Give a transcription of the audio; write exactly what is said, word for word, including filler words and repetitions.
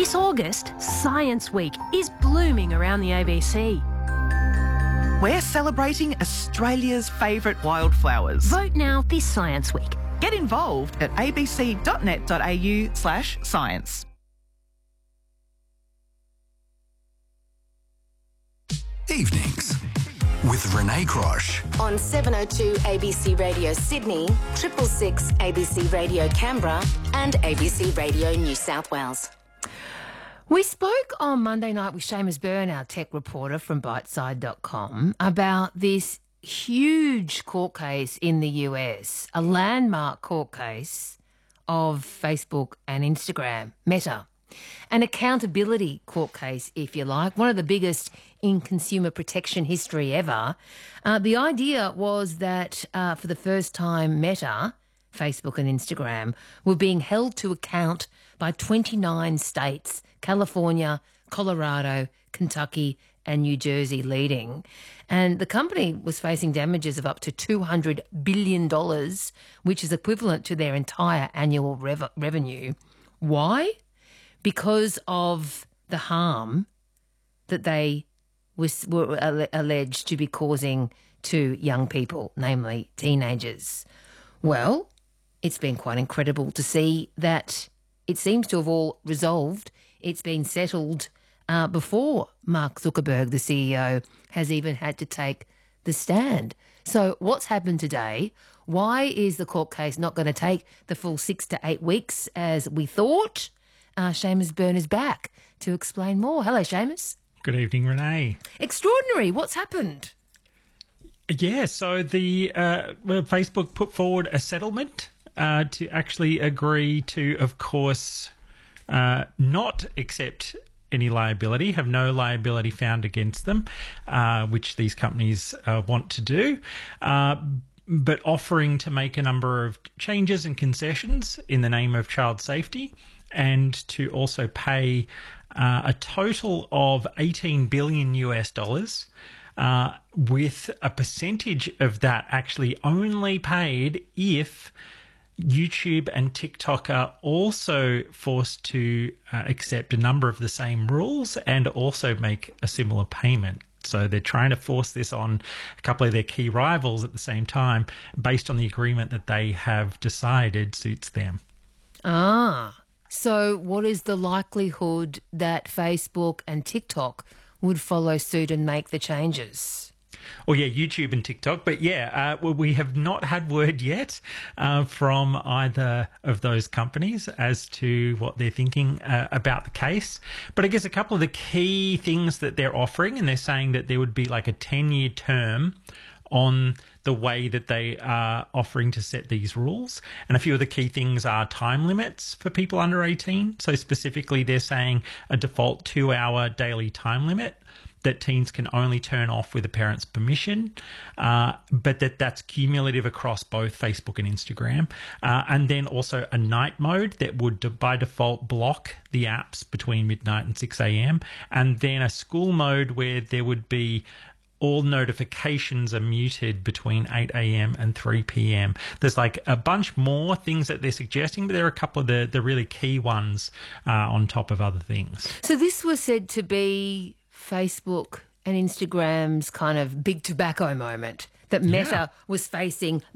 This August, Science Week is blooming around the A B C. We're celebrating Australia's favourite wildflowers. Vote now this Science Week. Get involved at abc.net.au slash science. Evenings with Renee Crosh. On seven oh two A B C Radio Sydney, triple six A B C Radio Canberra and A B C Radio New South Wales. We spoke on Monday night with Seamus Byrne, our tech reporter from Biteside dot com, about this huge court case in the U S, a landmark court case of Facebook and Instagram, Meta. An accountability court case, if you like, one of the biggest in consumer protection history ever. Uh, the idea was that uh, for the first time, Meta, Facebook and Instagram, were being held to account by twenty-nine states, California, Colorado, Kentucky and New Jersey leading. And the company was facing damages of up to two hundred billion dollars, which is equivalent to their entire annual rev- revenue. Why? Because of the harm that they was, were alle- alleged to be causing to young people, namely teenagers. Well, it's been quite incredible to see that it seems to have all resolved. It's been settled uh, before Mark Zuckerberg, the C E O, has even had to take the stand. So what's happened today? Why is the court case not going to take the full six to eight weeks as we thought? Uh, Seamus Byrne is back to explain more. Hello, Seamus. Good evening, Renee. Extraordinary. What's happened? Yeah, so the uh, well, Facebook put forward a settlement uh, to actually agree to, of course, uh, not accept any liability, have no liability found against them, uh, which these companies uh, want to do, uh, but offering to make a number of changes and concessions in the name of child safety, and to also pay uh, a total of eighteen billion U S dollars, uh, with a percentage of that actually only paid if YouTube and TikTok are also forced to uh, accept a number of the same rules and also make a similar payment. So they're trying to force this on a couple of their key rivals at the same time based on the agreement that they have decided suits them. Ah. So what is the likelihood that Facebook and TikTok would follow suit and make the changes? Well, yeah, YouTube and TikTok. But yeah, uh, well, we have not had word yet uh, from either of those companies as to what they're thinking uh, about the case. But I guess a couple of the key things that they're offering, and they're saying that there would be like a ten-year term on the way that they are offering to set these rules. And a few of the key things are time limits for people under eighteen. So specifically, they're saying a default two-hour daily time limit that teens can only turn off with a parent's permission, uh, but that that's cumulative across both Facebook and Instagram. Uh, and then also a night mode that would by default block the apps between midnight and six a.m. And then a school mode where there would be all notifications are muted between eight a.m. and three p.m. There's like a bunch more things that they're suggesting, but there are a couple of the, the really key ones uh, on top of other things. So this was said to be Facebook and Instagram's kind of big tobacco moment, that Meta Yeah. was facing